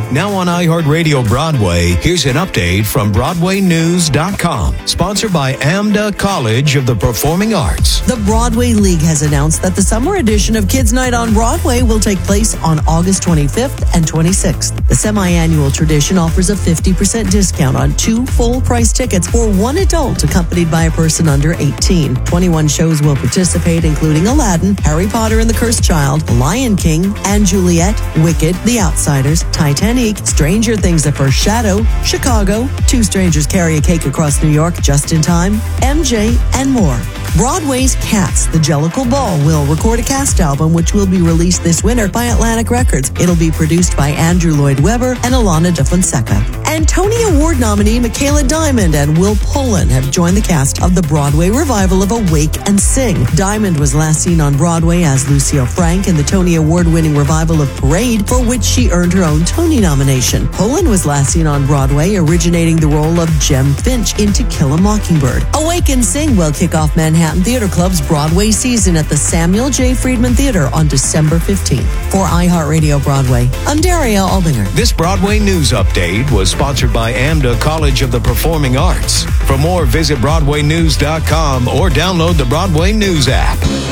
Now on iHeartRadio Broadway, here's an update from BroadwayNews.com. Sponsored by AMDA College of the Performing Arts. The Broadway League has announced that the summer edition of Kids Night on Broadway will take place on August 25th and 26th. The semi-annual tradition offers a 50% discount on 2 full-price tickets for 1 adult accompanied by a person under 18. 21 shows will participate, including Aladdin, Harry Potter and the Cursed Child, Lion King and Juliet, Wicked, The Outsiders, Titanic, Stranger Things: The First Shadow, Chicago, 2 Strangers Carry a Cake Across New York, Just in Time, MJ, and more. Broadway's Cats, The Jellicle Ball, will record a cast album which will be released this winter by Atlantic Records. It'll be produced by Andrew Lloyd Webber and Alana de Fonseca. And Tony Award nominee Michaela Diamond and Will Pullen have joined the cast of the Broadway revival of Awake and Sing. Diamond was last seen on Broadway as Lucille Frank in the Tony Award-winning revival of Parade, for which she earned her own Tony nomination. Pullen was last seen on Broadway, originating the role of Jem Finch in To Kill a Mockingbird. Awake and Sing will kick off Manhattan Theater Club's Broadway season at the Samuel J. Friedman Theater on December 15th. For iHeartRadio Broadway, I'm Daria Aldinger. This Broadway News Update was sponsored by AMDA College of the Performing Arts. For more, visit BroadwayNews.com or download the Broadway News app.